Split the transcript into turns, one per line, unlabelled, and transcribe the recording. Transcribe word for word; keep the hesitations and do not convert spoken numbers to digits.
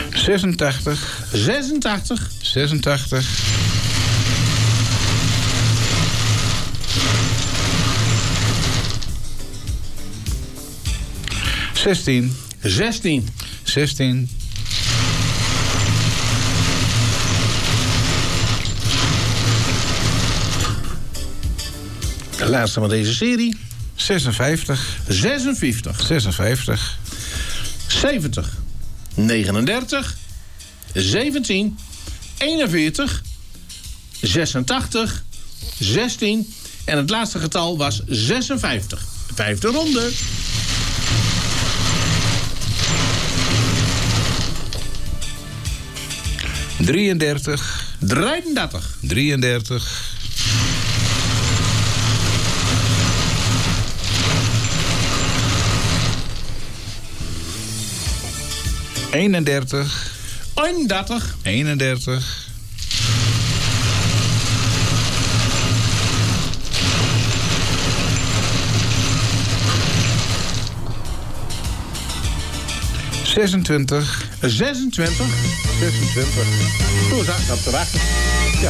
zesentachtig.
zesentachtig.
zesentachtig. zestien.
zestien.
zestien.
De laatste van deze serie.
zesenvijftig.
zesenvijftig.
zesenvijftig.
zeventig. negenendertig. zeventien. eenenveertig. zesentachtig. zestien. En het laatste getal was zesenvijftig. Vijfde ronde.
drieëndertig.
drieëndertig.
drieëndertig. eenendertig.
eenendertig.
eenendertig. zesentwintig.
zesentwintig.
zesentwintig.
Toen zag ik op te wachten.